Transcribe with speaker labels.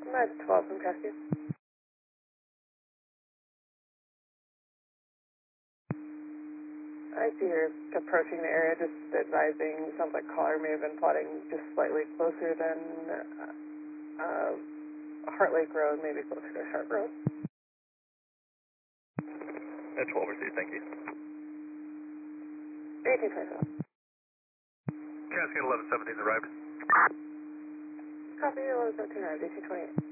Speaker 1: Med 12 from Cascade. I see you're approaching the area, just advising. Sounds like caller may have been plotting just slightly closer than Heart Lake Road, maybe closer to Sharp Road.
Speaker 2: At 12 received, thank you.
Speaker 1: 1827.
Speaker 2: Cascade 1117 arrived.
Speaker 1: Copy 1117, 1828.